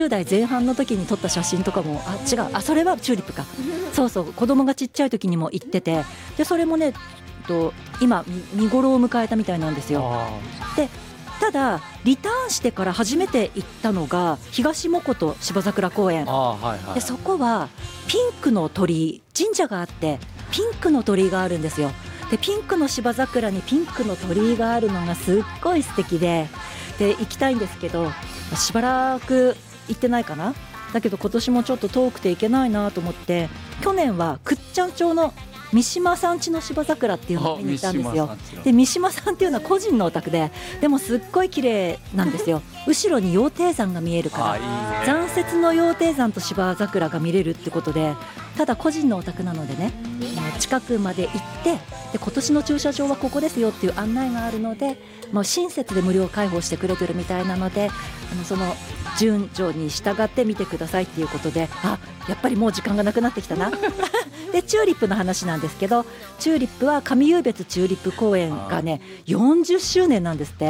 10代前半の時に撮った写真とかも違う、それはチューリップかそうそう、子供がちっちゃい時にも行ってて、でそれもね今見頃を迎えたみたいなんですよ。でただリターンしてから初めて行ったのが東藻琴芝桜公園、でそこはピンクの鳥居、神社があってピンクの鳥居があるんですよ。でピンクの芝桜にピンクの鳥居があるのがすっごい素敵で行きたいんですけど、しばらく行ってないかな。だけど今年もちょっと遠くて行けないなと思って、去年は倶知安町の三島さん家の芝桜っていうのを見に行ったんですよ。で三島さんっていうのは個人のお宅で、でもすっごい綺麗なんですよ。後ろに羊蹄山が見えるから、残雪の羊蹄山と芝桜が見れるってことで、ただ個人のお宅なのでね、近くまで行って、で今年の駐車場はここですよっていう案内があるので、もう親切で無料開放してくれてるみたいなので、その順序に従って見てくださいっていうことで、やっぱりもう時間がなくなってきたなでチューリップの話なんですけど、チューリップは上湧別チューリップ公園がね40周年なんですって。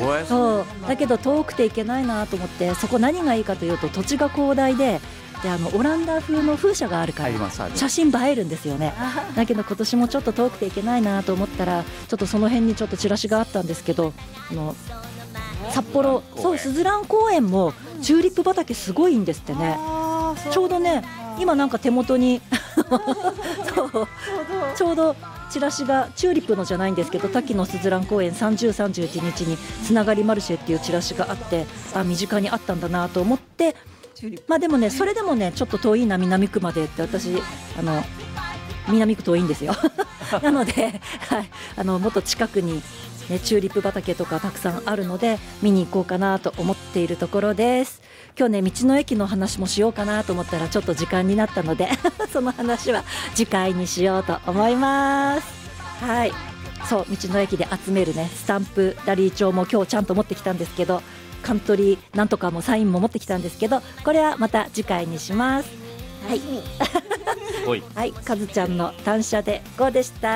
そうだけど遠くて行けないなと思って、そこ何がいいかというと土地が広大で、オランダ風の風車があるから写真映えるんですよね。だけど今年もちょっと遠くて行けないなと思ったら、ちょっとその辺にちょっとチラシがあったんですけど、札幌すずらん公園もチューリップ畑すごいんですってね。ちょうどね今なんか手元にそうちょうどチラシがチューリップのじゃないんですけど、滝のすずらん公園30、31日につながりマルシェっていうチラシがあって、身近にあったんだなと思って、でもねそれでもねちょっと遠いな南区までって、私南区遠いんですよなので、もっと近くに、ね、チューリップ畑とかたくさんあるので見に行こうかなと思っているところです。今日ね道の駅の話もしようかなと思ったらちょっと時間になったのでその話は次回にしようと思います。そう道の駅で集めるねスタンプラリー帳も今日ちゃんと持ってきたんですけど、カントリーなんとかもサインも持ってきたんですけど、これはまた次回にします。はい、かずちゃんの単車で GO でした。